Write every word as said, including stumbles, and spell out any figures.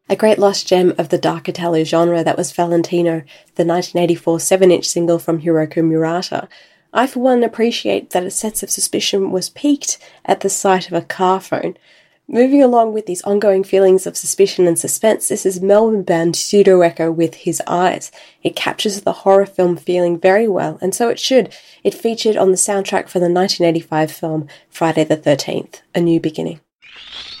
A great lost gem of the dark Italo genre that was Valentino, the nineteen eighty-four seven-inch single from Hiroko Murata. I, for one, appreciate that a sense of suspicion was piqued at the sight of a car phone. Moving along with these ongoing feelings of suspicion and suspense, this is Melbourne band Pseudo Echo with His Eyes. It captures the horror film feeling very well, and so it should. It featured on the soundtrack for the nineteen eighty-five film Friday the thirteenth, A New Beginning.